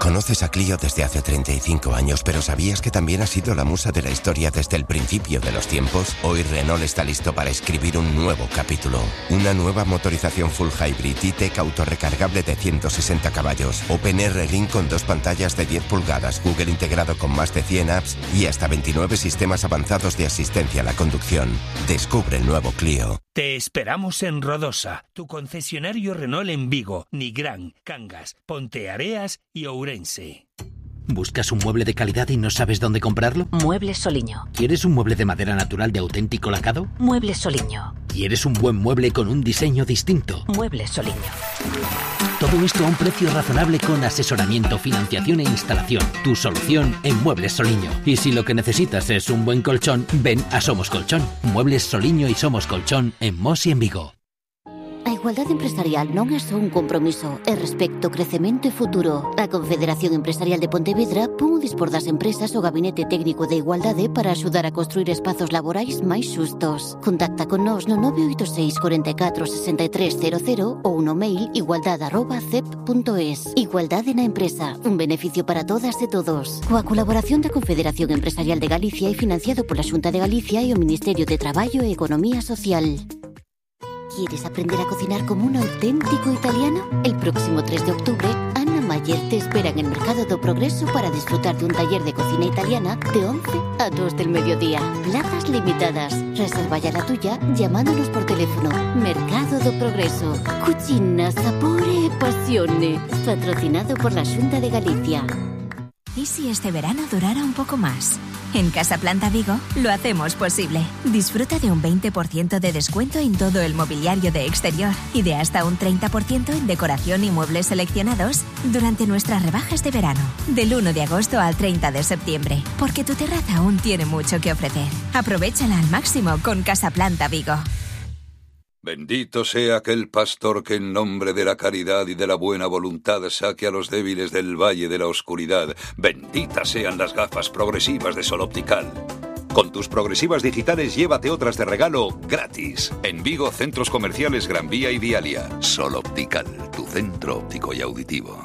Conoces a Clio desde hace 35 años, pero ¿sabías que también ha sido la musa de la historia desde el principio de los tiempos? Hoy Renault está listo para escribir un nuevo capítulo. Una nueva motorización full hybrid E-Tech autorrecargable de 160 caballos, OpenR Link con 2 pantallas de 10 pulgadas, Google integrado con más de 100 apps y hasta 29 sistemas avanzados de asistencia a la conducción. Descubre el nuevo Clio. Te esperamos en Rodosa, tu concesionario Renault en Vigo, Nigrán, Cangas, Ponteareas y Ourense. ¿Buscas un mueble de calidad y no sabes dónde comprarlo? Muebles Soliño. ¿Quieres un mueble de madera natural de auténtico lacado? Muebles Soliño. ¿Quieres un buen mueble con un diseño distinto? Muebles Soliño. Todo esto a un precio razonable con asesoramiento, financiación e instalación. Tu solución en Muebles Soliño. Y si lo que necesitas es un buen colchón, ven a Somos Colchón. Muebles Soliño y Somos Colchón en Mos y en Vigo. A igualdade empresarial non é só un compromiso, é respecto, crecemento e futuro. A Confederación Empresarial de Pontevedra pon o dispor das empresas o Gabinete Técnico de Igualdade para axudar a construir espazos laborais máis xustos. Contacta con nós no 986 44 6300 ou no mail igualdade@cep.es. Igualdade na empresa, un beneficio para todas e todos. Coa colaboración da Confederación Empresarial de Galicia e financiado pola Xunta de Galicia e o Ministerio de Traballo e Economía Social. ¿Quieres aprender a cocinar como un auténtico italiano? El próximo 3 de octubre, Ana Mayer te espera en el Mercado do Progreso para disfrutar de un taller de cocina italiana de 11 a 2 del mediodía. Plazas limitadas. Reserva ya la tuya llamándonos por teléfono. Mercado do Progreso. Cucina, sapore e pasione. Patrocinado por la Xunta de Galicia. ¿Y si este verano durara un poco más? En Casa Planta Vigo lo hacemos posible. Disfruta de un 20% de descuento en todo el mobiliario de exterior y de hasta un 30% en decoración y muebles seleccionados durante nuestras rebajas de verano, del 1 de agosto al 30 de septiembre, porque tu terraza aún tiene mucho que ofrecer. Aprovéchala al máximo con Casa Planta Vigo. Bendito sea aquel pastor que en nombre de la caridad y de la buena voluntad saque a los débiles del valle de la oscuridad. Benditas sean las gafas progresivas de Sol Optical. Con tus progresivas digitales llévate otras de regalo gratis. En Vigo, centros comerciales Gran Vía y Dialia. Sol Optical, tu centro óptico y auditivo.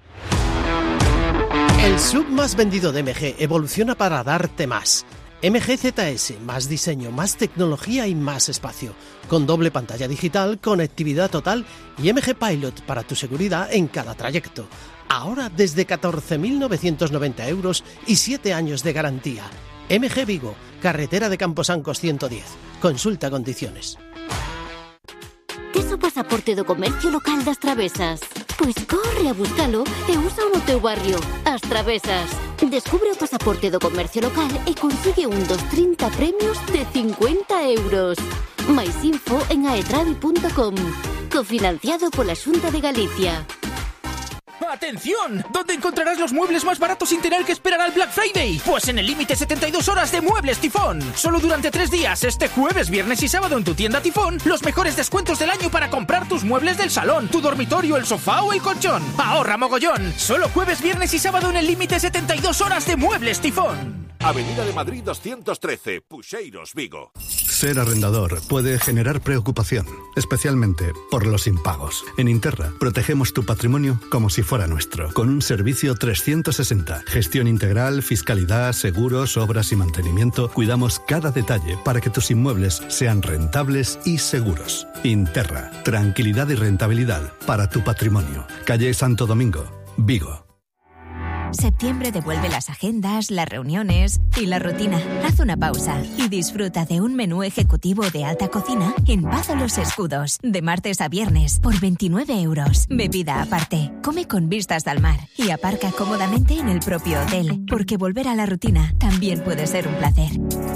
El sub más vendido de MG evoluciona para darte más. MG ZS, más diseño, más tecnología y más espacio, con doble pantalla digital, conectividad total y MG Pilot para tu seguridad en cada trayecto. Ahora desde 14.990 euros y 7 años de garantía. MG Vigo, carretera de Camposancos 110. Consulta condiciones. Tes o pasaporte do comercio local das Travesas? Pois corre a buscalo e usa no teu barrio. As Travesas. Descubre o pasaporte do comercio local e consigue un dos 30 premios de 50 euros. Mais info en aetravi.com. Cofinanciado pola Xunta de Galicia. ¡Atención! ¿Dónde encontrarás los muebles más baratos sin tener que esperar al Black Friday? Pues en el límite 72 horas de Muebles Tifón. Solo durante 3 días, este jueves, viernes y sábado en tu tienda Tifón, los mejores descuentos del año para comprar tus muebles del salón, tu dormitorio, el sofá o el colchón. ¡Ahorra mogollón! Solo jueves, viernes y sábado en el límite 72 horas de Muebles Tifón. Avenida de Madrid 213, Puxeiros, Vigo. Ser arrendador puede generar preocupación, especialmente por los impagos. En Interra protegemos tu patrimonio como si fuera nuestro, con un servicio 360, gestión integral, fiscalidad, seguros, obras y mantenimiento. Cuidamos cada detalle para que tus inmuebles sean rentables y seguros. Interra, tranquilidad y rentabilidad para tu patrimonio. Calle Santo Domingo, Vigo. Septiembre devuelve las agendas, las reuniones y la rutina. Haz una pausa y disfruta de un menú ejecutivo de alta cocina en Pazo Los Escudos, de martes a viernes, por 29 euros. Bebida aparte. Come con vistas al mar y aparca cómodamente en el propio hotel, porque volver a la rutina también puede ser un placer.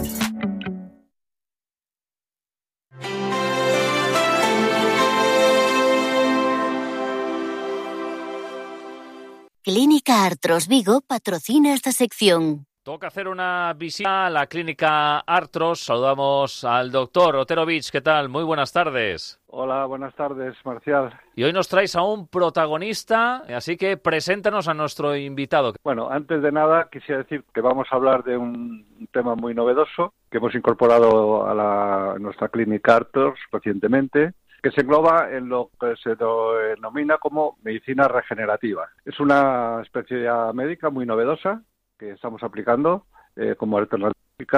Clínica Artros Vigo patrocina esta sección. Toca hacer una visita a la Clínica Artros. Saludamos al doctor Oterovich. ¿Qué tal? Muy buenas tardes. Hola, buenas tardes, Marcial. Y hoy nos traes a un protagonista, así que preséntanos a nuestro invitado. Bueno, antes de nada quisiera decir que vamos a hablar de un tema muy novedoso que hemos incorporado a nuestra Clínica Artros recientemente. que se engloba en lo que se denomina como medicina regenerativa. Es una especialidad médica muy novedosa que estamos aplicando como alternativa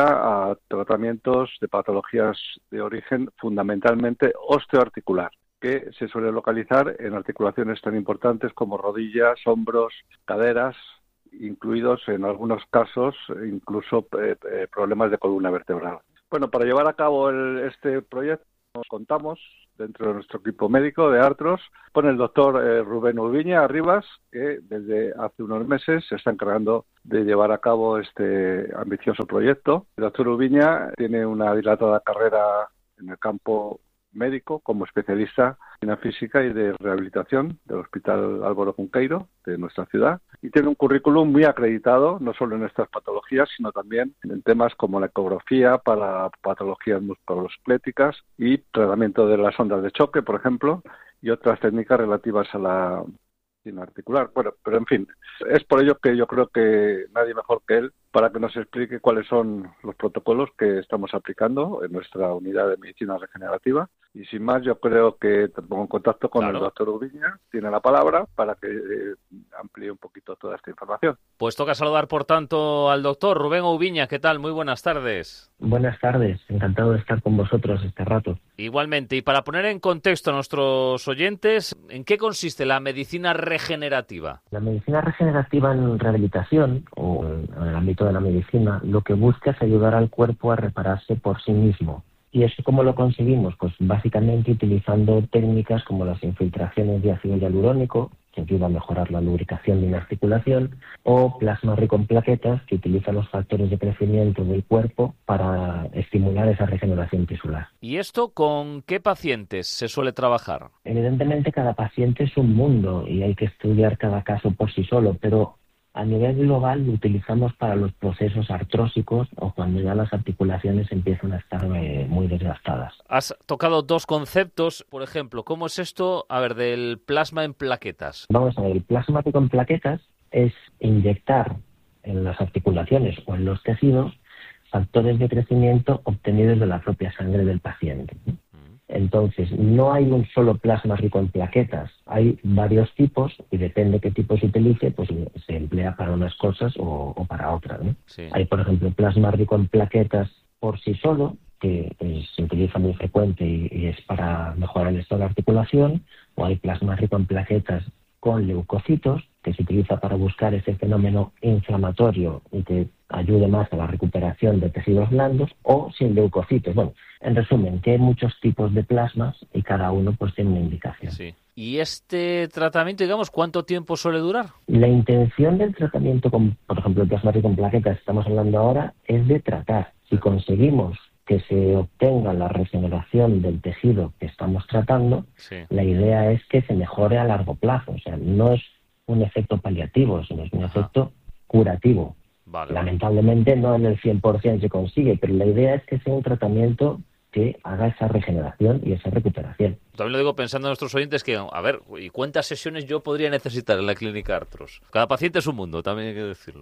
a tratamientos de patologías de origen fundamentalmente osteoarticular, que se suele localizar en articulaciones tan importantes como rodillas, hombros, caderas, incluidos en algunos casos incluso problemas de columna vertebral. Bueno, para llevar a cabo este proyecto nos contamos dentro de nuestro equipo médico de Artros con el doctor Rubén Ubiña Arribas, que desde hace unos meses se está encargando de llevar a cabo este ambicioso proyecto. El doctor Ubiña tiene una dilatada carrera en el campo médico como especialista en física y de rehabilitación del Hospital Álvaro Cunqueiro de nuestra ciudad, y tiene un currículum muy acreditado no solo en estas patologías sino también en temas como la ecografía para patologías musculoesqueléticas y tratamiento de las ondas de choque, por ejemplo, y otras técnicas relativas a la medicina articular. Bueno, pero en fin, es por ello que yo creo que nadie mejor que él para que nos explique cuáles son los protocolos que estamos aplicando en nuestra unidad de medicina regenerativa. Y sin más, yo creo que te pongo en contacto con el doctor Ubiña, tiene la palabra para que amplíe un poquito toda esta información. Pues toca saludar, por tanto, al doctor Rubén Ubiña. ¿Qué tal? Muy buenas tardes. Buenas tardes, encantado de estar con vosotros este rato. Igualmente, y para poner en contexto a nuestros oyentes, ¿en qué consiste la medicina regenerativa? La medicina regenerativa en rehabilitación, o en el ámbito de la medicina, lo que busca es ayudar al cuerpo a repararse por sí mismo. ¿Y eso cómo lo conseguimos? Pues básicamente utilizando técnicas como las infiltraciones de ácido hialurónico, que ayuda a mejorar la lubricación de una articulación, o plasma rico en plaquetas, que utiliza los factores de crecimiento del cuerpo para estimular esa regeneración tisular. ¿Y esto con qué pacientes se suele trabajar? Evidentemente cada paciente es un mundo y hay que estudiar cada caso por sí solo, pero a nivel global lo utilizamos para los procesos artrósicos o cuando ya las articulaciones empiezan a estar muy desgastadas. Has tocado dos conceptos, por ejemplo, ¿cómo es esto, del plasma en plaquetas? Vamos a ver, el plasma rico en plaquetas es inyectar en las articulaciones o en los tejidos factores de crecimiento obtenidos de la propia sangre del paciente. Entonces, no hay un solo plasma rico en plaquetas, hay varios tipos y depende qué tipo se utilice, pues se emplea para unas cosas o para otras, ¿no? Sí. Hay, por ejemplo, plasma rico en plaquetas por sí solo, que se utiliza muy frecuente y es para mejorar el estado de articulación, o hay plasma rico en plaquetas con leucocitos, que se utiliza para buscar ese fenómeno inflamatorio y que ayude más a la recuperación de tejidos blandos, o sin leucocitos. Bueno, en resumen, que hay muchos tipos de plasmas y cada uno pues tiene una indicación. Sí. ¿Y este tratamiento, digamos, cuánto tiempo suele durar? La intención del tratamiento con, por ejemplo, el plasma rico en plaquetas que estamos hablando ahora, es de tratar. Si conseguimos que se obtenga la regeneración del tejido que estamos tratando, sí, la idea es que se mejore a largo plazo. O sea, no es un efecto paliativo, sino es un efecto curativo. Vale. Lamentablemente no en el 100% se consigue, pero la idea es que sea un tratamiento que haga esa regeneración y esa recuperación. También lo digo pensando en nuestros oyentes que, ¿y cuántas sesiones yo podría necesitar en la clínica Artros? Cada paciente es un mundo, también hay que decirlo.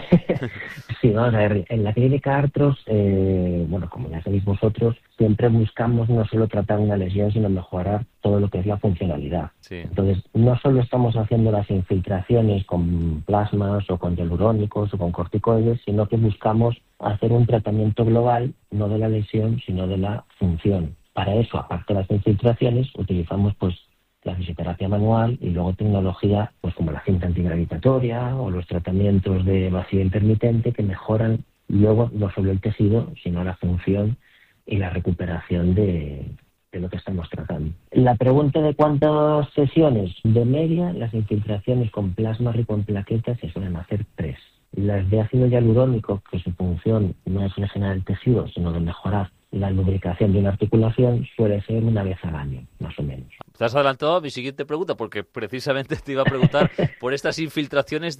Sí, vamos a ver, en la clínica Artros, como ya sabéis vosotros, siempre buscamos no solo tratar una lesión, sino mejorar todo lo que es la funcionalidad. Sí. Entonces, no solo estamos haciendo las infiltraciones con plasmas o con hialurónicos o con corticoides, sino que buscamos hacer un tratamiento global, no de la lesión, sino de la función. Para eso, aparte de las infiltraciones, utilizamos pues la fisioterapia manual y luego tecnología pues como la cinta antigravitatoria o los tratamientos de vacío intermitente que mejoran luego no solo el tejido, sino la función y la recuperación de lo que estamos tratando. La pregunta de cuántas sesiones, de media, las infiltraciones con plasma rico en plaquetas se suelen hacer 3. Las de ácido hialurónico, que su función no es regenerar el tejido, sino de mejorar la lubricación de una articulación, suele ser una vez al año, más o menos. Te has adelantado a mi siguiente pregunta, porque precisamente te iba a preguntar por estas infiltraciones de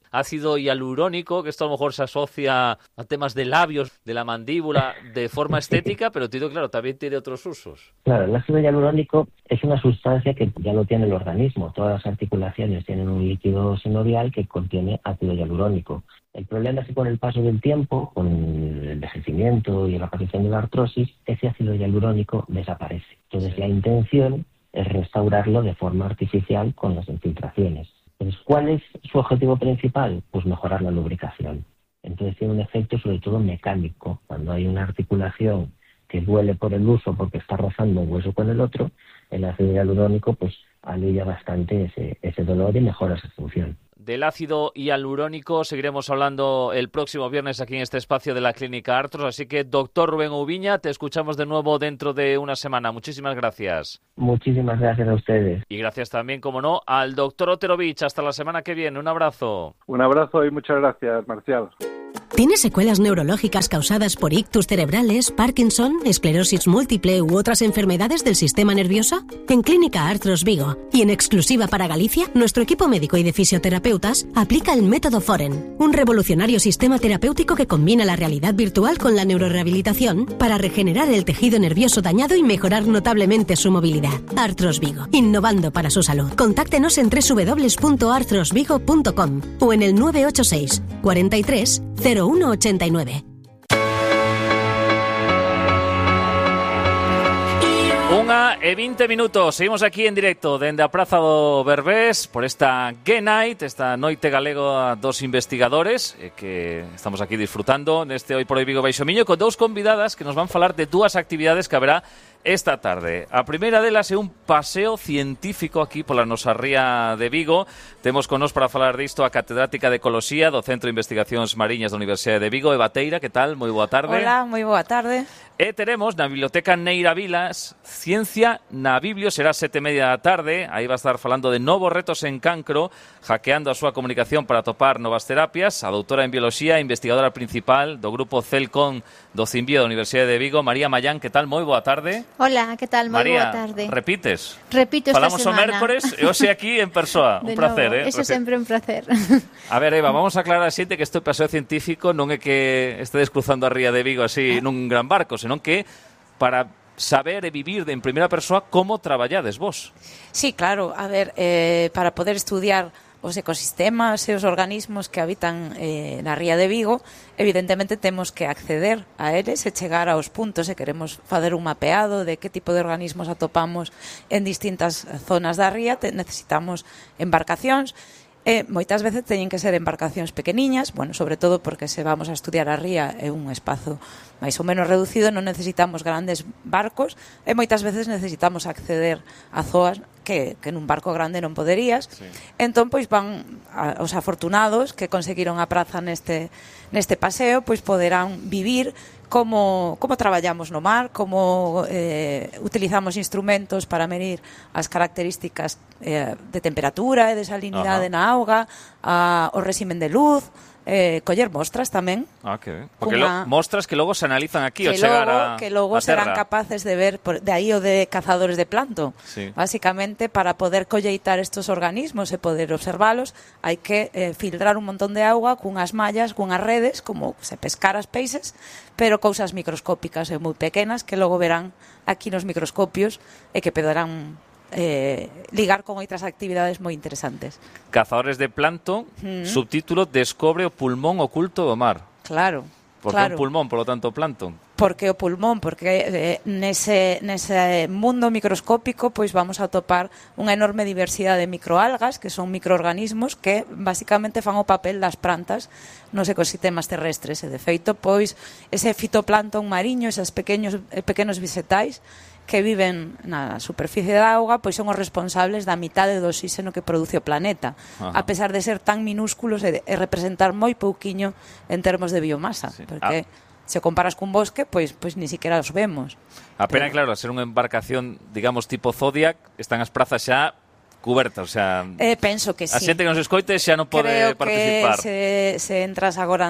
ácido hialurónico, que esto a lo mejor se asocia a temas de labios, de la mandíbula, de forma estética, pero entiendo, claro, también tiene otros usos. Claro, el ácido hialurónico es una sustancia que ya lo tiene el organismo. Todas las articulaciones tienen un líquido sinovial que contiene ácido hialurónico. El problema es que con el paso del tiempo, con el envejecimiento y la aparición de la artrosis, ese ácido hialurónico desaparece. Entonces la intención es restaurarlo de forma artificial con las infiltraciones. Entonces, ¿cuál es su objetivo principal? Pues mejorar la lubricación. Entonces tiene un efecto sobre todo mecánico. Cuando hay una articulación que duele por el uso porque está rozando un hueso con el otro, el ácido hialurónico pues alivia bastante ese dolor y mejora esa función. Del ácido hialurónico seguiremos hablando el próximo viernes aquí en este espacio de la Clínica Artros, así que doctor Rubén Ubiña, te escuchamos de nuevo dentro de una semana. Muchísimas gracias. Muchísimas gracias a ustedes. Y gracias también, como no, al doctor Otero Vich. Hasta la semana que viene. Un abrazo. Un abrazo y muchas gracias, Marcial. ¿Tienes secuelas neurológicas causadas por ictus cerebrales, Parkinson, esclerosis múltiple u otras enfermedades del sistema nervioso? En Clínica Artros Vigo y en exclusiva para Galicia, nuestro equipo médico y de fisioterapeutas aplica el método Foren, un revolucionario sistema terapéutico que combina la realidad virtual con la neurorehabilitación para regenerar el tejido nervioso dañado y mejorar notablemente su movilidad. Artros Vigo, innovando para su salud. Contáctenos en www.artrosvigo.com o en el 986 43 0189. 1:20. Seguimos aquí en directo dende a Praza do Berbés por esta G-Night, esta noite galego a dos investigadores que estamos aquí disfrutando neste Hoy por Hoy Vigo Baixo Miño con dous convidadas que nos van falar de dúas actividades que haberá esta tarde. A primeira delas é un paseo científico aquí pola nosa ría de Vigo. Temos con nos para falar disto a catedrática de Ecoloxía do Centro de Investigacións Mariñas da Universidade de Vigo, Eva Teira. Que tal? Moi boa tarde. Hola, moi boa tarde. E teremos na Biblioteca Neira Vilas Ciencia na Biblio, será 7:30 da tarde. Aí va a estar falando de novos retos en cancro, hackeando a súa comunicación para topar novas terapias. A doutora en Bioloxía, investigadora principal do grupo CELCON do CIMBIO da Universidade de Vigo, María Mallán. Que tal? Moi boa tarde. Hola, que tal? Moi María, boa tarde. Repites? Repito esta Falamos semana. o mércores e hoxe aquí en persoa. Un placer, Eso sempre un placer. A ver, Eva, vamos a aclarar a xente que este paseo científico non é que estedes cruzando a ría de Vigo así nun gran barco, senón que para saber e vivir en primeira persoa como traballades vos. Sí, claro, a ver, para poder estudiar os ecosistemas e os organismos que habitan na ría de Vigo, evidentemente temos que acceder a eles e chegar aos puntos e queremos fazer un mapeado de que tipo de organismos atopamos en distintas zonas da ría. Necesitamos embarcacións. Moitas veces teñen que ser embarcacións pequeniñas, bueno, sobre todo porque se vamos a estudiar a ría é un espazo máis ou menos reducido, non necesitamos grandes barcos e moitas veces necesitamos acceder a zoas que nun barco grande non poderías. Sí. Entón, pois van os afortunados que conseguiron a praza neste paseo, pois poderán vivir como traballamos no mar, como utilizamos instrumentos para medir as características de temperatura e de salinidade na auga, o réximen de luz, coller mostras tamén. Que ben. Porque mostras que logo se analizan aquí ao chegar a que logo serán capaces de ver, de aí o de cazadores de plancton. Sí. Básicamente, para poder colleitar estos organismos e poder observalos, hai que filtrar un montón de auga cunhas mallas, cunhas redes, como se pescar as peixes, pero cousas microscópicas e moi pequenas que logo verán aquí nos microscopios e que poderán ligar con outras actividades moi interesantes. Cazadores de plancton, subtítulo Descobre o pulmón oculto do mar. Claro. Por que o pulmón, por lo tanto, plancton? Porque o pulmón, porque nese mundo microscópico pois vamos a topar unha enorme diversidade de microalgas, que son microorganismos que basicamente fan o papel das plantas nos ecosistemas terrestres. E de feito, pois ese fitoplancton mariño, esos pequenos vegetais que viven na superficie da auga, pois son os responsables da mitade do oxígeno que produce o planeta. Ajá. A pesar de ser tan minúsculos e representar moi pouquiño en termos de biomasa, sí. Porque se comparas cun bosque, pois ni siquiera os vemos. A pena, claro, a ser unha embarcación, digamos, tipo Zodiac, están as prazas xa cubertas, o sea... penso que sí. A xente que nos escoite xa non pode participar. Creo que se entras agora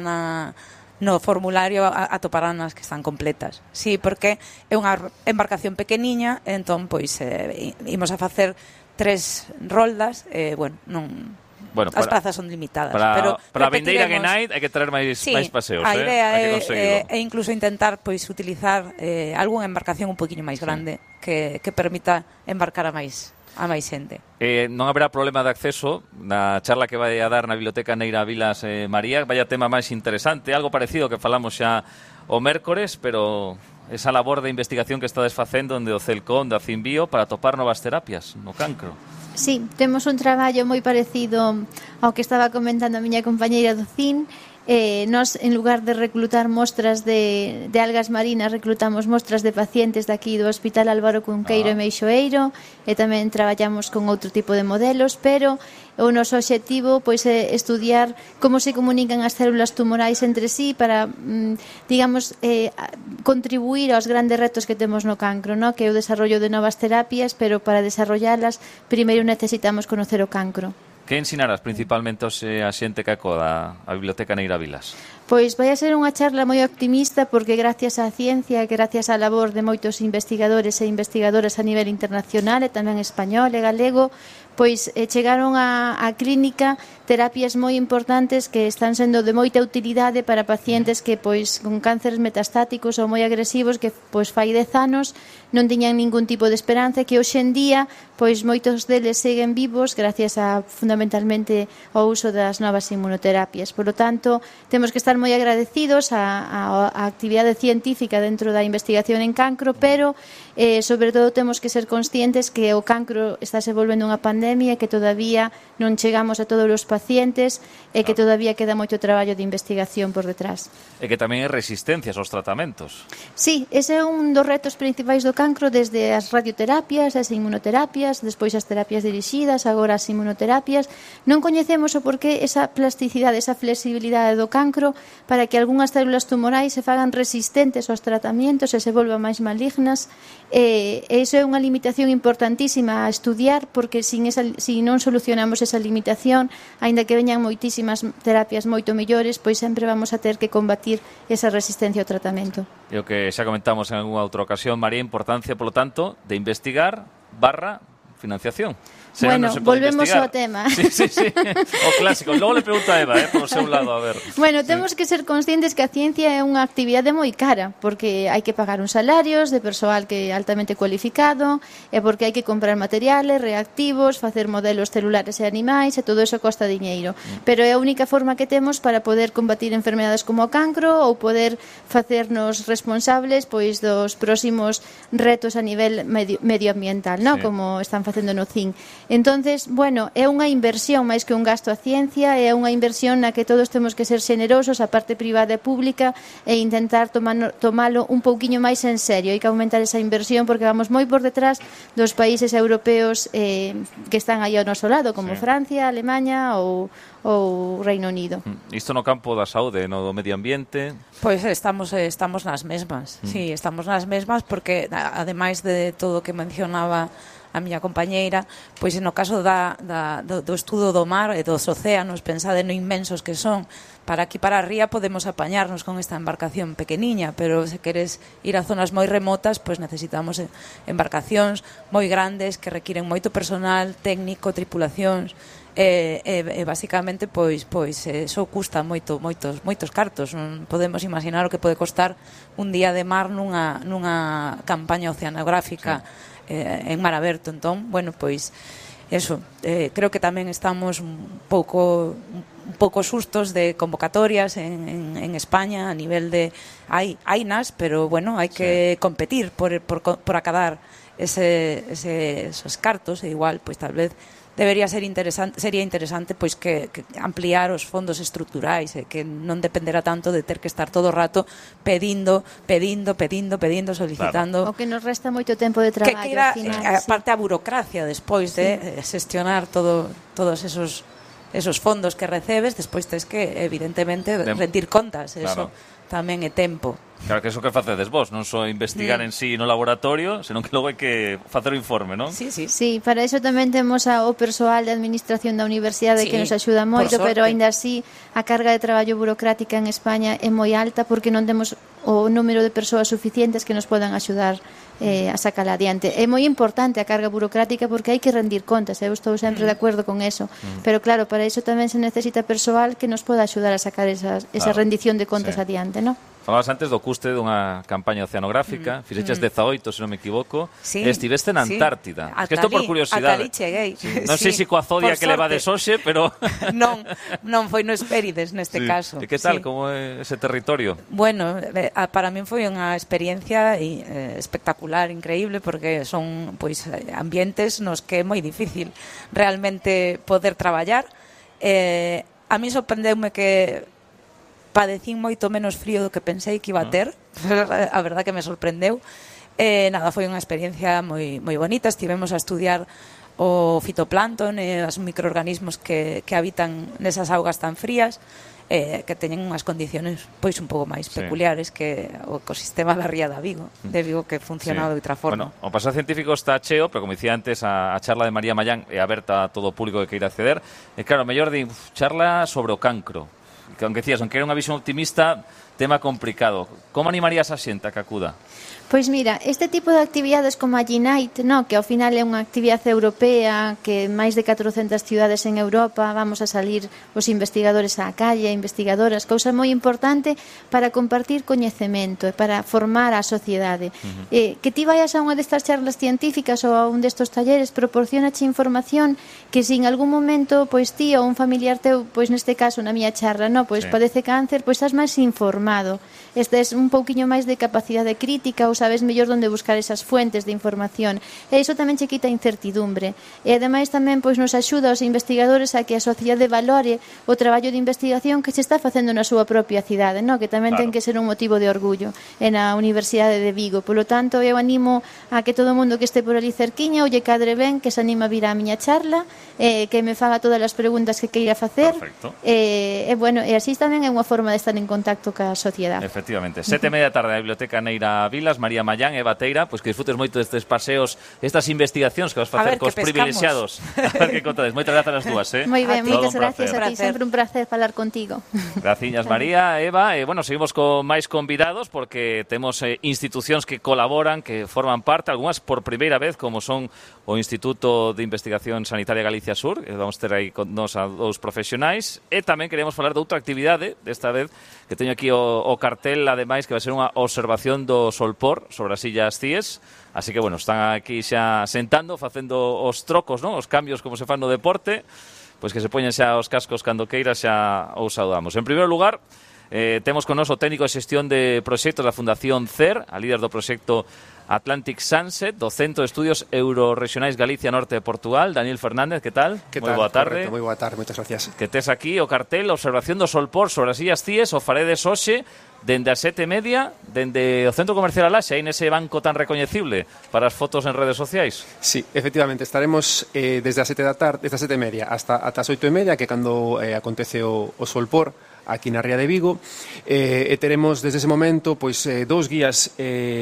no formulario atoparán as que están completas. Sí, porque é unha embarcación pequeniña, entón, pois, imos a facer 3 roldas, bueno, Bueno, as prazas son limitadas. Para a vindeira Genite hai que traer máis paseos. A idea é incluso intentar pois utilizar algunha embarcación un poquinho máis grande que permita embarcar a máis xente. Non haberá problema de acceso na charla que vai a dar na Biblioteca Neira Vilas María. Vaya tema máis interesante, algo parecido que falamos xa o mércores, pero esa labor de investigación que estades facendo onde o Celcón da Cimbio para topar novas terapias no cancro. Sí, temos un traballo moi parecido ao que estaba comentando a miña compañeira do CIN. Nós, en lugar de reclutar mostras de algas marinas, reclutamos mostras de pacientes daqui do Hospital Álvaro Cunqueiro e Meixoeiro, e tamén traballamos con outro tipo de modelos, pero o noso obxectivo pois é estudiar como se comunican as células tumorais entre sí para, digamos, contribuir aos grandes retos que temos no cancro, no? Que é o desarrollo de novas terapias, pero para desarrollarlas primeiro necesitamos conocer o cancro. Que ensinarás principalmente a xente que acoda a Biblioteca Neira Vilas? Pois vai a ser unha charla moi optimista porque gracias á ciencia, gracias á labor de moitos investigadores e investigadoras a nivel internacional e tamén español e galego, pois chegaron á clínica terapias moi importantes que están sendo de moita utilidade para pacientes que pois con cánceres metastáticos ou moi agresivos que pois fai 10 anos non tiñan ningún tipo de esperanza, que hoxe en día pois moitos deles seguen vivos gracias a fundamentalmente ao uso das novas inmunoterapias. Por lo tanto, temos que estar moi agradecidos á actividade científica dentro da investigación en cancro, pero sobre todo temos que ser conscientes que o cancro está se volvendo unha pandemia, que todavía non chegamos a todos os pacientes e que todavía queda moito traballo de investigación por detrás. E que tamén hai resistencias aos tratamentos. Sí, ese é un dos retos principais do cancro, desde as radioterapias, as inmunoterapias, despois as terapias dirixidas, agora as inmunoterapias. Non coñecemos o porqué esa plasticidade, esa flexibilidade do cancro para que algunhas células tumorais se fagan resistentes aos tratamentos e se volvan máis malignas. Iso é unha limitación importantísima a estudiar, porque se non solucionamos esa limitación, aínda que veñan moitísimas terapias moito mellores, pois sempre vamos a ter que combatir esa resistencia ao tratamento. E o que xa comentamos en algunha outra ocasión, María, importancia, polo tanto, de investigar / financiación. Bueno, volvemos ao tema. Sí. O clásico. Logo le pregunto a Eva, por seu lado, a ver. Bueno, temos que ser conscientes que a ciencia é unha actividade moi cara, porque hai que pagar uns salarios de persoal que é altamente cualificado, e porque hai que comprar materiales, reactivos, facer modelos celulares e animais, e todo eso costa diñeiro. Pero é a única forma que temos para poder combatir enfermedades como o cancro ou poder facernos responsables pois dos próximos retos a nivel medioambiental, ¿no? Como están facendo no CIN. Entonces, bueno, é unha inversión máis que un gasto a ciencia, é unha inversión na que todos temos que ser xenerosos, a parte privada e pública, e intentar tomalo un pouquiño máis en serio. Hai que aumentar esa inversión porque vamos moi por detrás dos países europeos que están aí ao noso lado, como Francia, Alemanha ou Reino Unido. Isto no campo da saúde, no do medio ambiente? Pois estamos nas mesmas. Sí, estamos nas mesmas porque ademais de todo o que mencionaba a miña compañeira, pois no caso do estudo do mar e dos océanos, pensade no inmensos que son, para aquí para arriba podemos apañarnos con esta embarcación pequeniña, pero se queres ir a zonas moi remotas, pois necesitamos embarcacións moi grandes que requiren moito personal técnico, tripulacións, e basicamente pois eso custa moitos cartos. Non podemos imaginar o que pode costar un día de mar nunha campaña oceanográfica en mar aberto. Entón, bueno, pois eso, creo que tamén estamos un pouco sustos de convocatorias en España a nivel de hainas, pero bueno, hai que competir por acadar esos cartos, e igual, pois tal vez sería interesante pois que ampliar os fondos estruturais e que non dependerá tanto de ter que estar todo o rato pedindo, solicitando. Claro. O que nos resta moito tempo de traballo. Que era aparte a burocracia despois de xestionar todos esos fondos que recebes, despois tes que evidentemente rendir contas, eso tamén é tempo. Claro, que eso que facedes vos, non só investigar en sí no laboratorio, senón que logo hai que facer o informe, non? Sí, para iso tamén temos o persoal de administración da universidade que nos axuda moito, pero aínda así a carga de traballo burocrática en España é moi alta porque non temos o número de persoas suficientes que nos podan axudar a sacar adiante. É moi importante a carga burocrática porque hai que rendir contas, eu estou sempre de acordo con eso, pero claro, para iso tamén se necesita persoal que nos poda axudar a sacar esa rendición de contas adiante, non? Falabas antes do custe dunha campaña oceanográfica, fixeches 18, se non me equivoco, sí, estiveste na Antártida. Sí. Que isto por curiosidade. Ata ali cheguei. Sí. Non sei se coa zodia que levades hoxe, pero... non foi no Hespérides neste caso. E que tal, como é ese territorio? Bueno, para min foi unha experiencia espectacular, increíble, porque son pois ambientes nos que é moi difícil realmente poder traballar. A mí sorprendeume que padecín moito menos frío do que pensei que iba a ter. A verdad que me sorprendeu. Nada, foi unha experiencia moi bonita. Estivemos a estudiar o fitoplancton e os microorganismos que habitan nesas augas tan frías, que teñen unhas condiciones pois un pouco máis peculiares que o ecosistema da ría de Vigo que funciona de outra forma. Bueno, o pasado científico está cheo, pero como dicía antes, a charla de María Mallán é aberta a todo o público que queira acceder. E claro, mellor di charla sobre o cancro. Que aunque decías, aunque era unha visión optimista, tema complicado. Como animarías a xente a que acuda? Pois mira, este tipo de actividades como a G-Night, que ao final é unha actividade europea, que máis de 400 ciudades en Europa vamos a salir os investigadores á calle, investigadoras, cousa moi importante para compartir coñecemento e para formar a sociedade. Que ti vayas a unha destas charlas científicas ou a un destos talleres proporcionache información que se en algún momento pois ti ou un familiar teu, pois neste caso na miña charla, pois padece cáncer, pois estás máis informado, estes un pouquiño máis de capacidade crítica ou sabes mellor onde buscar esas fuentes de información, e iso tamén che quita incertidumbre, e ademais tamén pois nos axuda aos investigadores a que a sociedade valore o traballo de investigación que se está facendo na súa propia cidade, que tamén ten que ser un motivo de orgullo na Universidade de Vigo. Polo tanto, eu animo a que todo o mundo que este por ali cerquiña ou lle cadre ben, que se anima a vir á miña charla, que me faga todas as preguntas que queira facer. E así tamén é unha forma de estar en contacto ca sociedade. Efectivamente. 7:30 da tarde na Biblioteca Neira Vilas. María Mallán, Eva Teira, pois que disfrutes moito destes paseos, estas investigacións que vas facer cos privilexiados. A ver que contades. Moitas grazas as dúas, Moi ben, moitas gracias a ti, sempre un placer falar contigo. Graciñas, María, Eva. Seguimos con máis convidados porque temos institucións que colaboran, que forman parte, algunhas por primeira vez, como son o Instituto de Investigación Sanitaria Galicia Sur, que vamos ter aí con nos a dous profesionais, e tamén queremos falar de outra actividade, desta vez, que teño aquí o cartel, ademais, que vai ser unha observación do solpor sobre as Illas Cíes. Así que, están aquí xa sentando, facendo os trocos, os cambios como se fan no deporte, pois que se poñen xa os cascos cando queira, xa os saudamos. En primeiro lugar, temos con nos o técnico de xestión de proxectos da Fundación CER, a líder do proxecto Atlantic Sunset, do Centro de Estudios Eurorregionais Galicia Norte de Portugal, Daniel Fernández, que tal? Moi boa tarde. Moi boa tarde, moitas gracias. Que tes aquí o cartel, observación do solpor sobre as Illas Cíes, o faredes hoxe, dende as 7:30, dende o Centro Comercial Alaxe, aí nese banco tan recoñecible para as fotos en redes sociais. Sí, efectivamente, estaremos desde as 7 da tarde, desde as 7:30 ata as 8:30, que é cando acontece o solpor aquí na Ría de Vigo, e teremos desde ese momento dous guías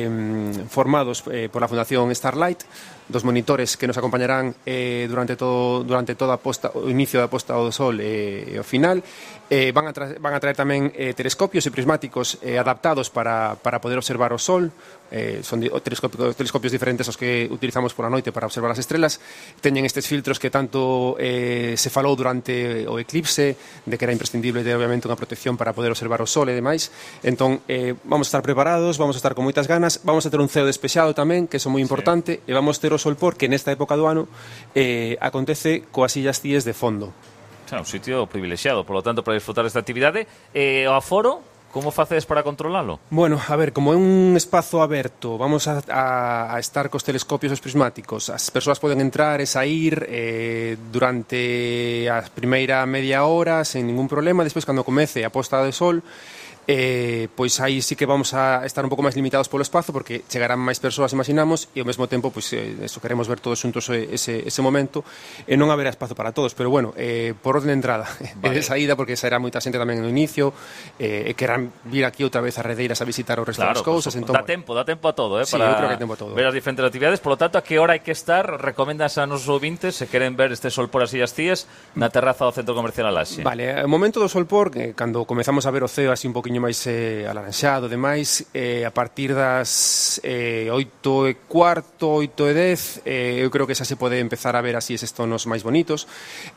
formados por a Fundación Starlight, dos monitores que nos acompañarán durante toda o inicio da posta do sol e o final. Van a traer tamén telescopios e prismáticos adaptados para poder observar o sol. Son telescopios diferentes aos que utilizamos pola noite para observar as estrelas. Teñen estes filtros que tanto se falou durante o eclipse, de que era imprescindible ter obviamente unha protección para poder observar o sol e demais. Entón, vamos a estar preparados, vamos a estar con moitas ganas, vamos a ter un ceo despexado tamén, que é moi importante, e vamos ter o solpor que nesta época do ano acontece coas Illas Cíes de fondo. Un sitio privilexiado, por lo tanto, para disfrutar desta actividade. O aforo, como facedes para controlalo? Bueno, a ver, como é un espazo aberto, vamos a estar cos telescopios e os prismáticos. As persoas poden entrar e sair durante a primeira media hora sen ningún problema. Despois, cando comece a posta de sol, pois aí sí que vamos a estar un pouco máis limitados polo espazo, porque chegarán máis persoas, imaginamos, e ao mesmo tempo eso, queremos ver todos xuntos ese momento, e non haberá espazo para todos, pero por orden de entrada e de saída, porque sairá moita xente tamén no inicio, e querrán vir aquí outra vez a Redeiras a visitar o resto das cousas. Entón, dá tempo a todo, sí, para eu creo que tempo a todo. Ver as diferentes actividades. Por lo tanto, a que hora hai que estar? Recomendas a nosos ouvintes, se queren ver este solpor as Illas Cíes, na terraza do Centro Comercial Alaxe. Vale, o momento do solpor, cando comezamos a ver o ceo así un poquinho poquinho máis alaranxado, demais, a partir das 8:15, 8:10, eu creo que xa se pode empezar a ver así eses tonos máis bonitos.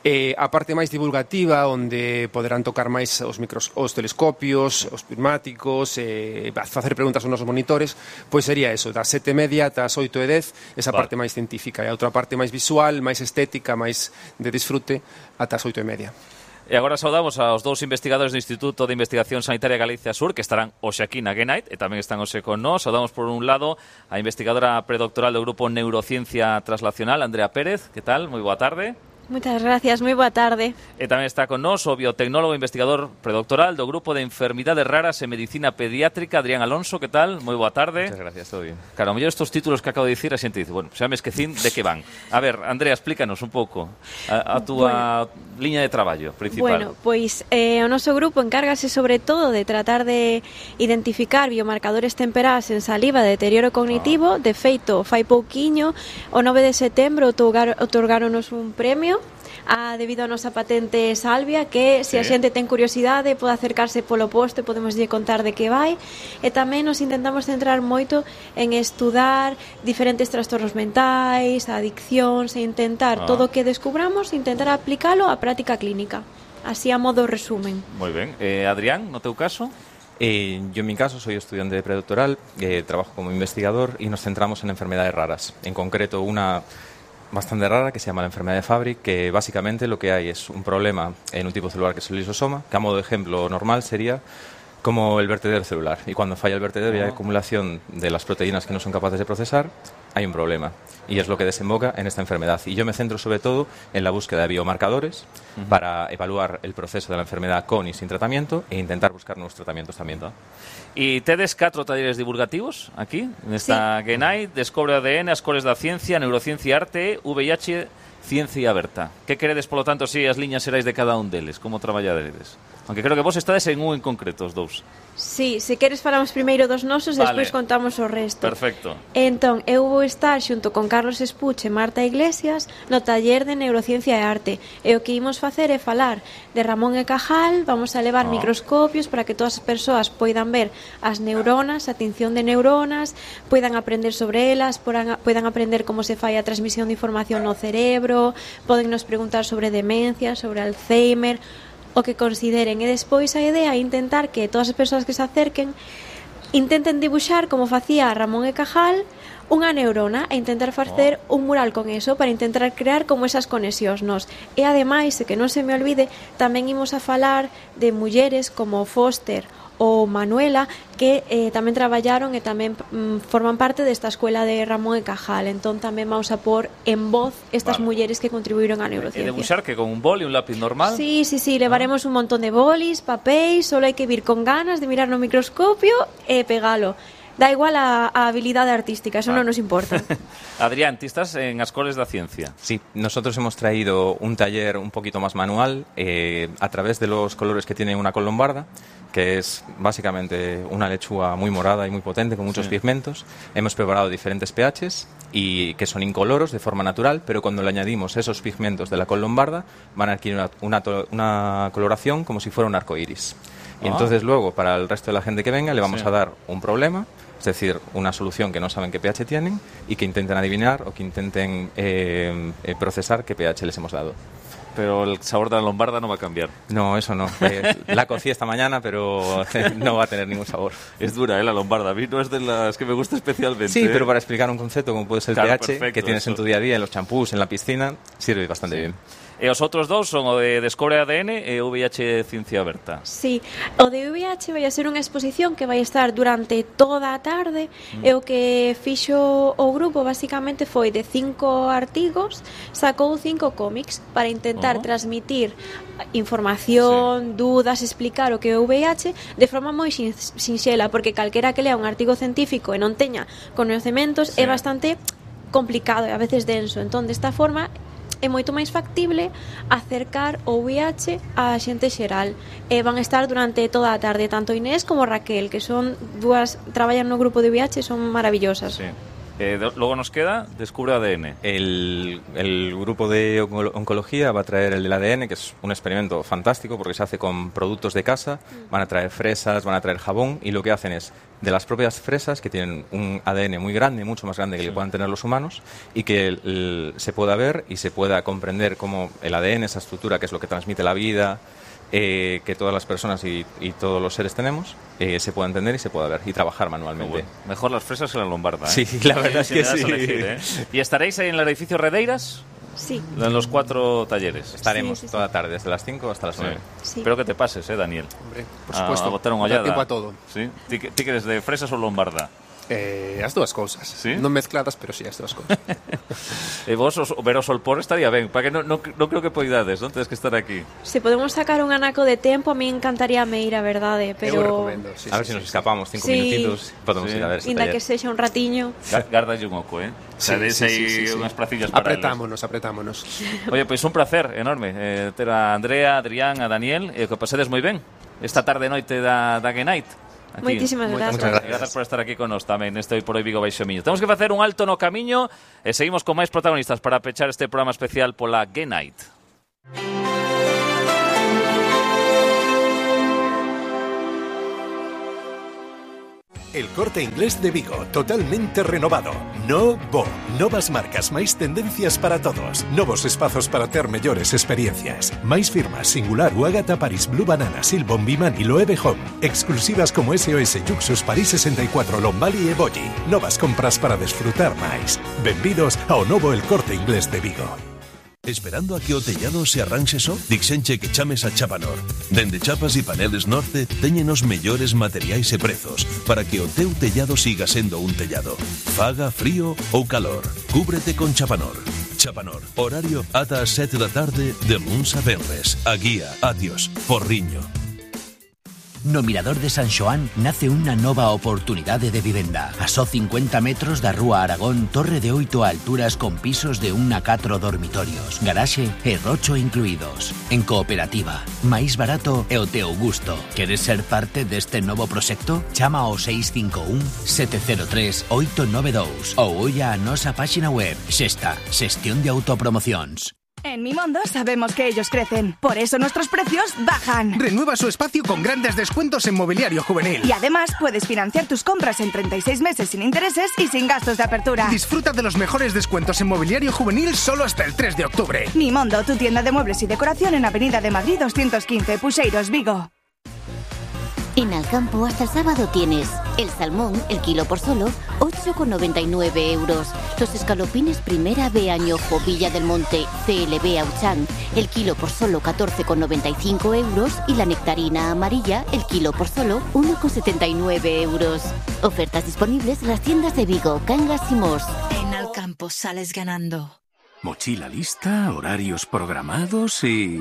A parte máis divulgativa, onde poderán tocar máis os telescopios, os prismáticos, facer preguntas aos nosos monitores, pois sería eso, das 7:30 ata as 8:10, esa parte máis científica, e a outra parte máis visual, máis estética, máis de disfrute, ata as 8:30. E agora saudamos aos dous investigadores do Instituto de Investigación Sanitaria Galicia Sur, que estarán hoxe aquí na G-Night, e tamén están hoxe con nós. Saudamos por un lado a investigadora predoctoral do Grupo Neurociencia Translacional, Andrea Pérez. Que tal? Moi boa tarde. Muchas gracias, moi boa tarde. E tamén está con nós o biotecnólogo e investigador predoctoral do Grupo de Enfermidades Raras e Medicina Pediátrica, Adrián Alonso. Que tal? Moi boa tarde. Muchas gracias, todo bien. Claro, a mellor estos títulos que acabo de dicir a xente dice, bueno, xa me esquecín de que van. A ver, Andrea, explícanos un pouco a túa liña de traballo principal. Bueno, pois o noso grupo encárgase sobre todo de tratar de identificar biomarcadores temperás en saliva de deterioro cognitivo. De feito, fai pouquiño, o 9 de setembro outorgáronos un premio debido a nosa patente Salvia, que se a xente ten curiosidade pode acercarse polo posto e podemos lle contar de que vai. E tamén nos intentamos centrar moito en estudar diferentes trastornos mentais, adiccións, e intentar todo o que descubramos, intentar aplicalo á práctica clínica, así a modo resumen. Moi ben. Adrián, no teu caso? Yo en mi caso soy estudiante de predoctoral, trabajo como investigador y nos centramos en enfermedades raras, en concreto una bastante rara que se llama la enfermedad de Fabry, que básicamente lo que hay es un problema en un tipo celular que es el lisosoma, que a modo de ejemplo normal sería como el vertedero celular, y cuando falla el vertedero y hay acumulación de las proteínas que no son capaces de procesar, hay un problema, y es lo que desemboca en esta enfermedad. Y yo me centro sobre todo en la búsqueda de biomarcadores para evaluar el proceso de la enfermedad con y sin tratamiento e intentar buscar nuevos tratamientos también, ¿no? E tedes 4 talleres divulgativos aquí, nesta G-Night: Descobre ADN, as cores da ciencia, neurociencia e arte, VIH, ciencia aberta. Que queredes, polo tanto, si as liñas xerais de cada un deles? Como traballadedes? Aunque creo que vos estades en un en concreto, os dous. Sí, se queres falamos primeiro dos nosos, despois contamos o resto. Perfecto. Entón, eu vou estar xunto con Carlos Espuche e Marta Iglesias no taller de neurociencia e arte. E o que imos facer é falar de Ramón e Cajal, vamos a levar microscopios para que todas as persoas poidan ver as neuronas, a tinción de neuronas, poidan aprender sobre elas, poidan aprender como se fai a transmisión de información no cerebro, poden nos preguntar sobre demencia, sobre Alzheimer, o que consideren. E despois a idea é intentar que todas as persoas que se acerquen intenten dibuixar, como facía Ramón e Cajal, unha neurona, e intentar facer un mural con eso para intentar crear como esas conexións nos. E ademais, que non se me olvide, tamén imos a falar de mulleres como Foster ou Manuela, que tamén traballaron e tamén forman parte desta escuela de Ramón e Cajal. Entón tamén vamos a pôr en voz estas mulleres que contribuíron á neurociencia. E debuxar que con un boli e un lápiz normal? Sí, levaremos un montón de bolis, papéis, solo hai que vir con ganas de mirar no microscopio e pegalo. Da igual a habilidade artística, eso non nos importa. Adrián, ti estás en as cores da ciencia. Sí, nosotros hemos traído un taller un poquito más manual a través de los colores que tiene una col lombarda, que es básicamente una lechuga muy morada y muy potente con muchos pigmentos. Hemos preparado diferentes pHs y que son incoloros de forma natural, pero cuando le añadimos esos pigmentos de la col lombarda van a adquirir una coloración como si fuera un arco iris. Y entonces luego, para el resto de la gente que venga, le vamos a dar un problema, es decir, una solución que no saben qué pH tienen y que intenten adivinar o que intenten procesar qué pH les hemos dado. Pero el sabor de la lombarda no va a cambiar. No, eso no. La cocí esta mañana, pero no va a tener ningún sabor. Es dura, la lombarda. A mí no es de las que me gusta especialmente. Sí, pero para explicar un concepto como puede ser el pH, que tienes en tu día a día, en los champús, en la piscina, sirve bastante bien. E os outros dous son o de Descobre ADN e o VIH Ciencia Aberta. Sí, o de VIH vai a ser unha exposición que vai estar durante toda a tarde e o que fixo o grupo basicamente foi de 5 artigos, sacou 5 cómics para intentar transmitir información, dudas, explicar o que é o VIH de forma moi sinxela, porque calquera que lea un artigo científico e non teña coñecementos é bastante complicado e a veces denso. Entón, desta forma é moito máis factible acercar o VIH á xente xeral. E van estar durante toda a tarde tanto Inés como Raquel, que son dúas, traballan no grupo de VIH, son maravillosas. Sí. Luego nos queda Descubre ADN. El grupo de oncología va a traer el del ADN, que es un experimento fantástico porque se hace con productos de casa. Van a traer fresas, van a traer jabón, y lo que hacen es de las propias fresas, que tienen un ADN muy grande, mucho más grande que el que puedan tener los humanos, y que se pueda ver y se pueda comprender cómo el ADN, esa estructura que es lo que transmite la vida, que todas las personas y todos los seres tenemos, se pueda entender y se pueda ver y trabajar manualmente. Bueno, mejor las fresas que la lombarda, ¿eh? Sí, la verdad es que sí. Elegir, ¿eh? ¿Y estaréis ahí en el edificio Redeiras? Sí. En los 4 talleres. Estaremos toda la tarde, desde las 5 hasta las 9. Sí. Espero que te pases, Daniel. Hombre, por supuesto. A botar un Da ollada. tiempo a todo. ¿Sí? ¿Ti que eres de fresas o lombarda? As dúas cousas. ¿Sí? Non mezcladas, pero sí, as dúas cousas. Vos, ver o solpor estaría ben. Para que non creo que poidades, non? Tedes que estar aquí. Se podemos sacar un anaco de tempo, a mí encantaría ir, a verdade, pero... Eu recomendo, sí, a ver si nos escapamos 5 Sí. minutitos, podemos ir a ver ese Inda taller. que sexa un ratiño. Gardalle un oco, ¿eh? Sí, Aí unhas placillas para apretámonos. Oye, pois un placer enorme ter a Andrea, a Adrián, a Daniel, e que pasedes moi ben esta tarde e noite da Game Night. Aquí. Moitísimas gracias. Gracias por estar aquí con nos tamén neste Hoy por Hoy Vigo Baixo Miño. Temos que facer un alto no camiño e seguimos con máis protagonistas para pechar este programa especial pola Game Night. El Corte Inglés de Vigo, totalmente renovado. Novas marcas, máis tendencias para todos. Novos espazos para ter mellores experiencias. Máis firmas, Singular, Uagata, Paris, Blue Banana, Silbon, Bimani, Loewe Home. Exclusivas como SOS, Juxus, París 64, Lombali e Bolli. Novas compras para desfrutar máis. Benvidos ao novo El Corte Inglés de Vigo. Esperando a que o tellado se arranxe só? Dixenche que chames a Chapanor. Dende Chapas e Paneles Norte teñen os mellores materiais e prezos para que o teu tellado siga sendo un tellado. Faga frío ou calor. Cúbrete con Chapanor. Chapanor. Horario ata as 7 da tarde de luns a venres. A guía, Atios, Porriño. No Mirador de San Xoán nace unha nova oportunidade de vivenda. A só 50 metros da Rúa Aragón, torre de 8 alturas con pisos de 1 a 4 dormitorios, garaxe e rocho incluídos. En cooperativa, máis barato e o teu gusto. Queres ser parte deste novo proxecto? Chama ao 651 703 892 ou olla a nosa páxina web. Xesta, xestión de autopromocións. En Mimondo sabemos que ellos crecen, por eso nuestros precios bajan. Renueva su espacio con grandes descuentos en mobiliario juvenil. Y además puedes financiar tus compras en 36 meses sin intereses y sin gastos de apertura. Disfruta de los mejores descuentos en mobiliario juvenil solo hasta el 3 de octubre. Mimondo, tu tienda de muebles y decoración en Avenida de Madrid 215, Puxeiros, Vigo. En Alcampo hasta el sábado tienes el salmón, el kilo por solo 8,99 euros. Los escalopines primera B añojo Villa del Monte CLB Auchan, el kilo por solo 14,95 euros. Y la nectarina amarilla, el kilo por solo 1,79 euros. Ofertas disponibles en las tiendas de Vigo, Cangas y Mos. En Alcampo sales ganando. Mochila lista, horarios programados y...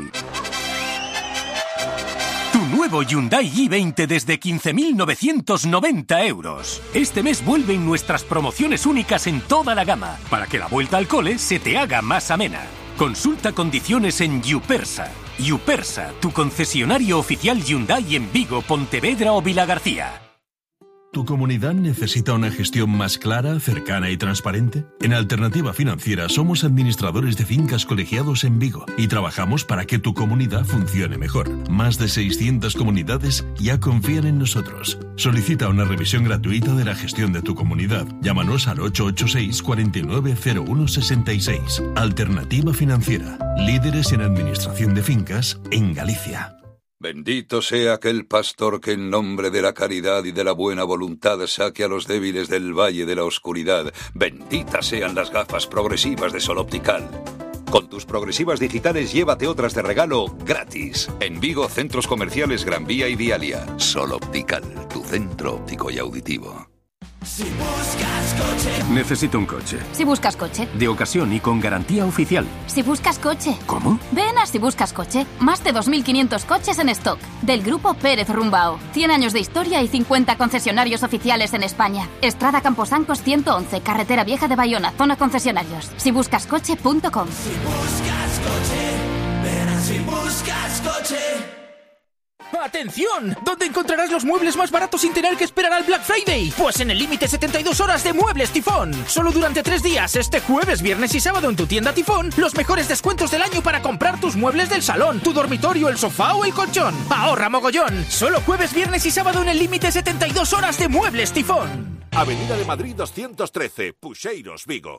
Nuevo Hyundai i20 desde 15.990 euros. Este mes vuelven nuestras promociones únicas en toda la gama, para que la vuelta al cole se te haga más amena. Consulta condiciones en Yupersa. Yupersa, tu concesionario oficial Hyundai en Vigo, Pontevedra o Vilagarcía. ¿Tu comunidad necesita una gestión más clara, cercana y transparente? En Alternativa Financiera somos administradores de fincas colegiados en Vigo y trabajamos para que tu comunidad funcione mejor. Más de 600 comunidades ya confían en nosotros. Solicita una revisión gratuita de la gestión de tu comunidad. Llámanos al 886 490166. Alternativa Financiera. Líderes en administración de fincas en Galicia. Bendito sea aquel pastor que en nombre de la caridad y de la buena voluntad saque a los débiles del valle de la oscuridad. Benditas sean las gafas progresivas de Sol Optical. Con tus progresivas digitales llévate otras de regalo gratis. En Vigo, centros comerciales Gran Vía y Vialia. Sol Optical, tu centro óptico y auditivo. Si buscas coche. Necesito un coche. Si buscas coche. De ocasión y con garantía oficial. Si buscas coche. ¿Cómo? Ven a Si buscas coche. Más de 2.500 coches en stock. Del grupo Pérez Rumbao. 100 años de historia y 50 concesionarios oficiales en España. Estrada Camposancos 111, Carretera Vieja de Bayona, zona concesionarios. Sibuscascoche.com. Si buscas coche, ven a Si buscas coche. ¡Atención! ¿Dónde encontrarás los muebles más baratos sin tener que esperar al Black Friday? Pues en el límite 72 horas de Muebles Tifón. Solo durante 3 días, este jueves, viernes y sábado en tu tienda Tifón, los mejores descuentos del año para comprar tus muebles del salón, tu dormitorio, el sofá o el colchón. ¡Ahorra mogollón! Solo jueves, viernes y sábado en el límite 72 horas de Muebles Tifón. Avenida de Madrid 213, Puxeiros, Vigo.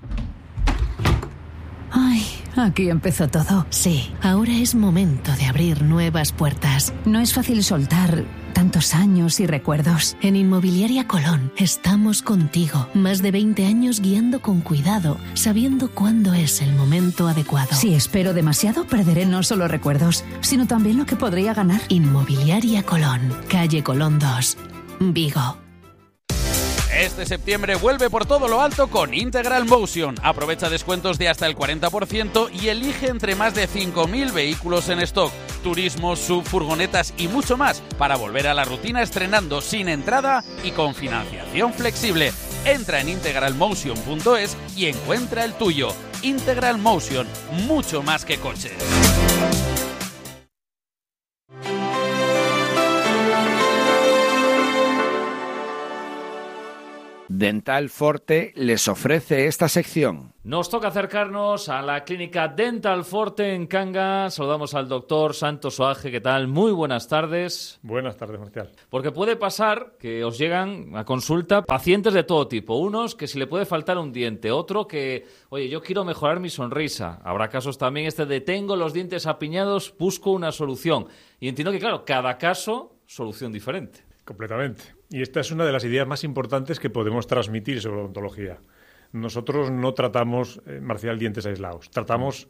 Ay, aquí empezó todo. Sí, ahora es momento de abrir nuevas puertas. No es fácil soltar tantos años y recuerdos. En Inmobiliaria Colón estamos contigo. Más de 20 años guiando con cuidado, sabiendo cuándo es el momento adecuado. Si espero demasiado, perderé no solo recuerdos, sino también lo que podría ganar. Inmobiliaria Colón, calle Colón 2, Vigo. Este septiembre vuelve por todo lo alto con Integral Motion. Aprovecha descuentos de hasta el 40% y elige entre más de 5.000 vehículos en stock, turismo, sub, furgonetas y mucho más para volver a la rutina estrenando sin entrada y con financiación flexible. Entra en integralmotion.es y encuentra el tuyo. Integral Motion, mucho más que coches. Dental Forte les ofrece esta sección. Nos toca acercarnos a la clínica Dental Forte en Cangas. Saludamos al doctor Santos Oaje. ¿Qué tal? Muy buenas tardes. Buenas tardes, Marcial. Porque puede pasar que os llegan a consulta pacientes de todo tipo. Unos que si le puede faltar un diente, otro que, oye, yo quiero mejorar mi sonrisa. Habrá casos también de tengo los dientes apiñados, busco una solución. Y entiendo que, claro, cada caso, solución diferente. Completamente. Y esta es una de las ideas más importantes que podemos transmitir sobre odontología. Nosotros no tratamos, Marcial, dientes aislados. Tratamos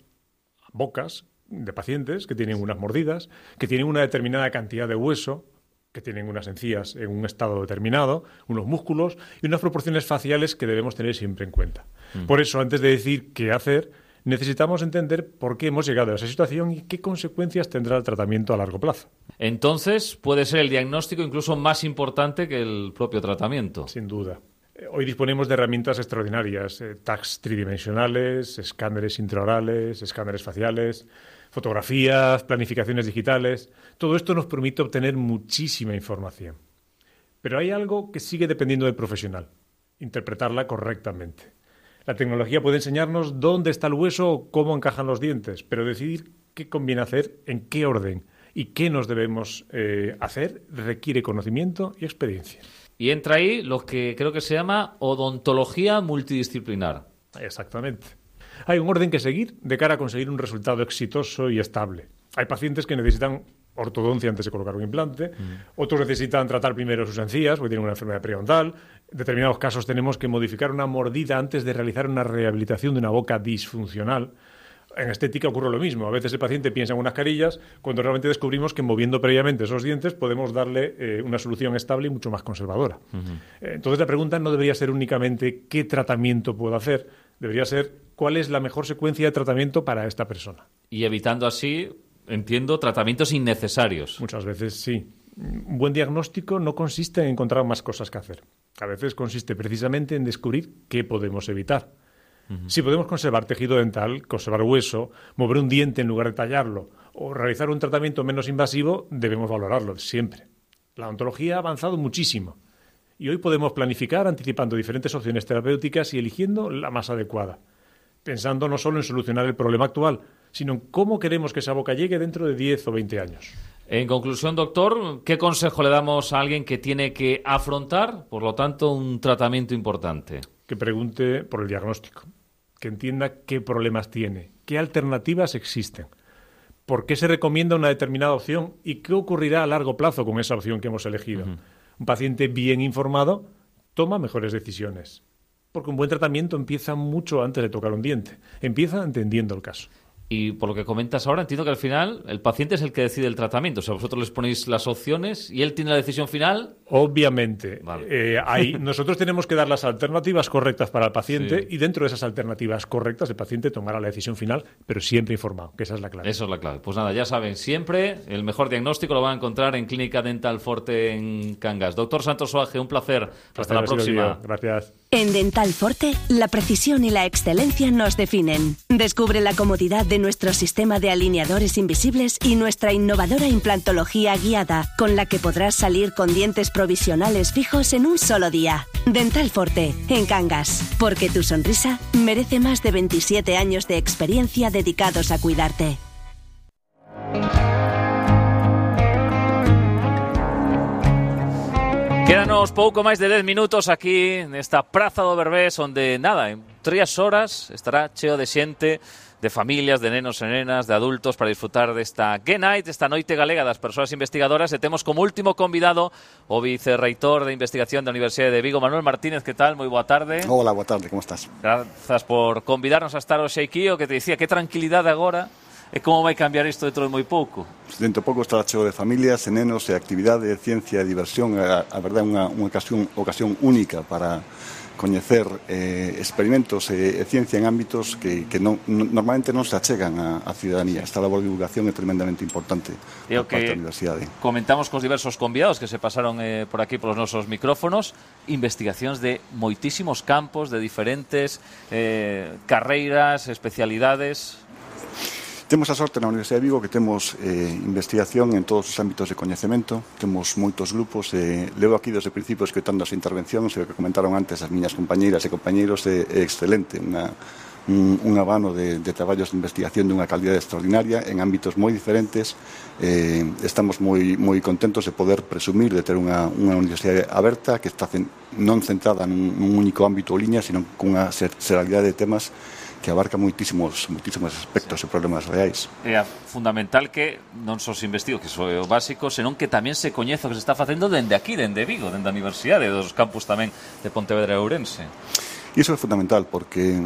bocas de pacientes que tienen unas mordidas, que tienen una determinada cantidad de hueso, que tienen unas encías en un estado determinado, unos músculos y unas proporciones faciales que debemos tener siempre en cuenta. Por eso, antes de decir qué hacer, necesitamos entender por qué hemos llegado a esa situación y qué consecuencias tendrá el tratamiento a largo plazo. Entonces, puede ser el diagnóstico incluso más importante que el propio tratamiento. Sin duda. Hoy disponemos de herramientas extraordinarias, tags tridimensionales, escáneres intraorales, escáneres faciales, fotografías, planificaciones digitales. Todo esto nos permite obtener muchísima información. Pero hay algo que sigue dependiendo del profesional, interpretarla correctamente. La tecnología puede enseñarnos dónde está el hueso o cómo encajan los dientes, pero decidir qué conviene hacer, en qué orden y qué nos debemos hacer requiere conocimiento y experiencia. Y entra ahí lo que creo que se llama odontología multidisciplinar. Exactamente. Hay un orden que seguir de cara a conseguir un resultado exitoso y estable. Hay pacientes que necesitan ortodoncia antes de colocar un implante, otros necesitan tratar primero sus encías porque tienen una enfermedad periodontal. En determinados casos tenemos que modificar una mordida antes de realizar una rehabilitación de una boca disfuncional. En estética ocurre lo mismo. A veces el paciente piensa en unas carillas cuando realmente descubrimos que moviendo previamente esos dientes podemos darle una solución estable y mucho más conservadora. Entonces la pregunta no debería ser únicamente qué tratamiento puedo hacer, debería ser cuál es la mejor secuencia de tratamiento para esta persona. Y evitando así, entiendo, tratamientos innecesarios. Muchas veces sí. Un buen diagnóstico no consiste en encontrar más cosas que hacer. A veces consiste precisamente en descubrir qué podemos evitar. Si podemos conservar tejido dental, conservar hueso, mover un diente en lugar de tallarlo o realizar un tratamiento menos invasivo, debemos valorarlo siempre. La odontología ha avanzado muchísimo y hoy podemos planificar anticipando diferentes opciones terapéuticas y eligiendo la más adecuada, pensando no solo en solucionar el problema actual, sino en cómo queremos que esa boca llegue dentro de 10 o 20 años. En conclusión, doctor, ¿qué consejo le damos a alguien que tiene que afrontar, por lo tanto, un tratamiento importante? Que pregunte por el diagnóstico, que entienda qué problemas tiene, qué alternativas existen, por qué se recomienda una determinada opción y qué ocurrirá a largo plazo con esa opción que hemos elegido. Un paciente bien informado toma mejores decisiones, porque un buen tratamiento empieza mucho antes de tocar un diente, empieza entendiendo el caso. Y por lo que comentas ahora, entiendo que al final el paciente es el que decide el tratamiento. O sea, vosotros les ponéis las opciones y él tiene la decisión final. Obviamente. Vale. Nosotros tenemos que dar las alternativas correctas para el paciente y dentro de esas alternativas correctas el paciente tomará la decisión final, pero siempre informado, que esa es la clave. Eso es la clave. Pues nada, ya saben, siempre el mejor diagnóstico lo van a encontrar en Clínica Dental Forte en Cangas. Doctor Santos Oaje, un placer. Hasta la próxima. Gracias. En Dental Forte, la precisión y la excelencia nos definen. Descubre la comodidad de nuestro sistema de alineadores invisibles y nuestra innovadora implantología guiada, con la que podrás salir con dientes provisionales fijos en un solo día. Dental Forte, en Cangas, porque tu sonrisa merece más de 27 años de experiencia dedicados a cuidarte. Quédanos pouco máis de 10 minutos aquí nesta Praza do Berbés, onde, nada, en 3 horas estará cheo de xente, de familias, de nenos e nenas, de adultos, para disfrutar desta Game Night, esta noite galega das persoas investigadoras, e temos como último convidado o vicerreitor de investigación da Universidade de Vigo, Manuel Martínez. Que tal? Moi boa tarde. Hola, boa tarde, como estás? Grazas por convidarnos a estar hoxe aquí, o que te dicía, que tranquilidade agora. E como vai cambiar isto dentro de moi pouco? Dentro de pouco estará cheo de familias, e nenos, e actividade, ciencia e diversión. A verdade é unha ocasión única para coñecer experimentos e ciencia en ámbitos que normalmente non se achegan á ciudadanía. Esta labor de divulgación é tremendamente importante por parte da universidade. Comentamos cos diversos convidados que se pasaron por aquí polos nosos micrófonos, investigacións de moitísimos campos, de diferentes carreiras, especialidades. Temos a sorte na Universidade de Vigo que temos investigación en todos os ámbitos de coñecemento, temos moitos grupos, levo aquí desde principios escoitando as intervencións, e o que comentaron antes as miñas compañeiras e compañeiros é excelente, un abano de traballos de investigación dunha calidade extraordinaria en ámbitos moi diferentes. Estamos moi contentos de poder presumir de ter unha universidade aberta que está non centrada nun único ámbito ou liña, sino con unha seralidade de temas que abarca moitísimos aspectos e problemas reais. É fundamental que non só se investigue, que iso é o básico, senón que tamén se coñeza o que se está facendo dende aquí, dende Vigo, dende a Universidade, dos campus tamén de Pontevedra e Ourense. E iso é fundamental, porque